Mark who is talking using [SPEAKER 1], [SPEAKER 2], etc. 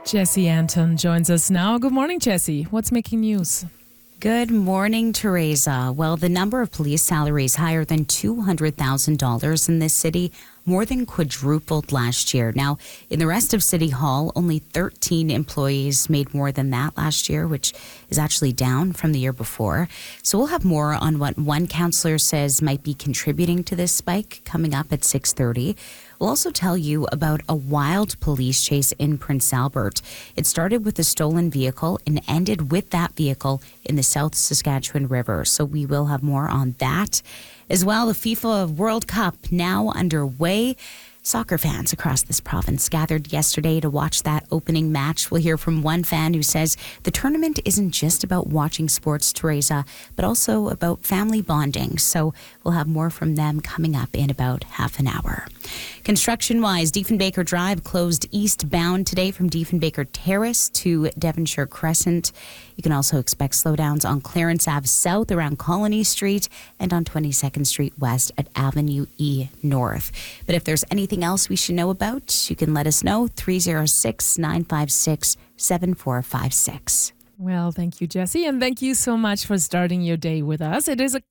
[SPEAKER 1] Jesse Anton joins us now. Good morning, Jesse. What's making news?
[SPEAKER 2] Good morning, Teresa. Well, the number of police salaries higher than $200,000 in this city more than quadrupled last year. Now, in the rest of City Hall, only 13 employees made more than that last year, which is actually down from the year before. So we'll have more on what one councillor says might be contributing to this spike coming up at 6:30. We'll also tell you about a wild police chase in Prince Albert. It started with a stolen vehicle and ended with that vehicle in the South Saskatchewan River. So we will have more on that. As well, the FIFA World Cup now underway. Soccer fans across this province gathered yesterday to watch that opening match. We'll hear from one fan who says the tournament isn't just about watching sports, Teresa, but also about family bonding. So we'll have more from them coming up in about half an hour. Construction-wise, Diefenbaker Drive closed eastbound today from Diefenbaker Terrace to Devonshire Crescent. You can also expect slowdowns on Clarence Ave South around Colony Street and on 22nd Street West at Avenue E North. But if there's anything else we should know about, you can let us know. 306-956-7456.
[SPEAKER 1] Well, thank you, Jesse, and thank you so much for starting your day with us. It is a